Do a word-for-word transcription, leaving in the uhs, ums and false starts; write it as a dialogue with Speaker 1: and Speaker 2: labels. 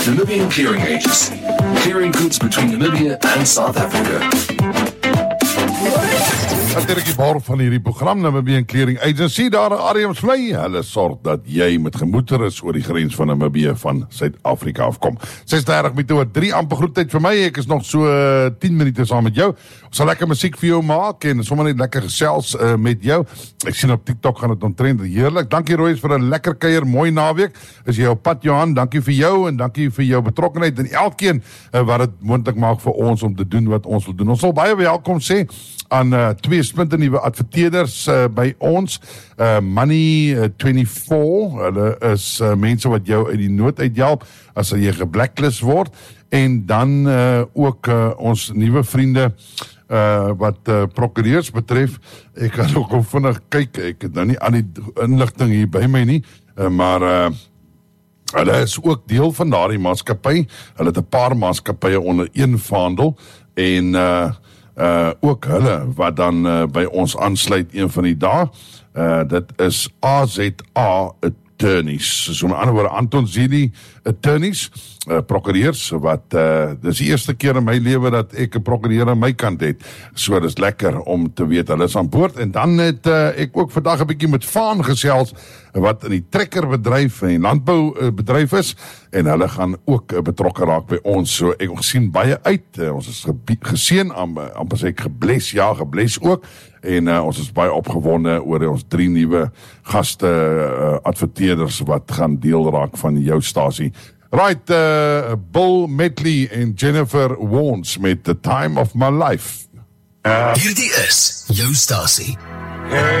Speaker 1: Namibian Clearing Agency, clearing goods between Namibia and South Africa.
Speaker 2: Natuurlik die bar van hierdie program, Namibian Clearing Agency, daar in Ariams Vlei. Hulle sorg dat jy met gemoeder is oor die grens van Namibië van Suid-Afrika afkom. ses dertig met oor drie amper groetheid vir my, ek is nog so uh, tien minute saam met jou. Ons sal lekker musiek vir jou maak en sommer net lekker gesels uh, met jou. Ek sien op TikTok gaan het omtrent heerlik. Dankie Royce vir 'n lekker kuier, mooi naweek. Is jy op pad Johan, dankie vir jou en dankie vir jou betrokkenheid en elkeen uh, wat dit moontlik maak vir ons om te doen wat ons wil doen. Ons sal baie welkom sê aan uh, twee splinte nuwe adverteerders uh, by ons, uh, Money uh, vyf-vier, hulle is uh, mense wat jou uit die nood uithelp as jy geblacklist word, en dan uh, ook uh, ons nuwe vriende uh, wat uh, prokureurs betref. Ek kan ook op vinnig kyk, ek het nou nie al die inligting hier by my nie, uh, maar uh, hulle is ook deel van daardie maatskappy. Hulle het 'n paar maatskappye onder een vaandel, en uh, Uh, ook hulle wat dan uh, by ons aansluit een van die dae, uh, dit is A Z A Attorneys, so met ander woorde Anton Zili Attorneys, uh, prokureurs, wat, uh, dit is die eerste keer in my lewe dat ek 'n prokureur aan my kant het, so dit is lekker om te weet, hulle is aan boord, en dan het uh, ek ook vandag 'n bietjie met Vaan gesels, wat in die trekkerbedryf en die landboubedryf is, en hulle gaan ook uh, betrokke raak by ons, so ek sien baie uit, uh, ons is geseën, amper sê ek gebles, ja, gebles ook, en uh, ons is baie opgewonde oor ons drie nuwe gaste, uh, adverteerders, wat gaan deel raak van jou stasie. Right, uh, Bill Medley en Jennifer Warnes met The Time of My Life.
Speaker 1: Uh. Hierdie is jou stasie.